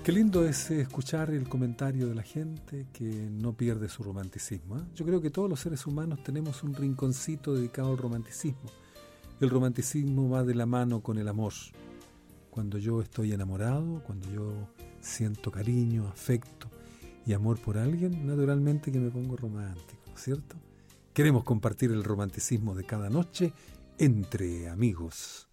Qué lindo es escuchar el comentario de la gente que no pierde su romanticismo, ¿eh? Yo creo que todos los seres humanos tenemos un rinconcito dedicado al romanticismo. El romanticismo va de la mano con el amor. Cuando yo estoy enamorado, cuando yo siento cariño, afecto y amor por alguien, naturalmente que me pongo romántico, ¿no es cierto? Queremos compartir el romanticismo de cada noche entre amigos.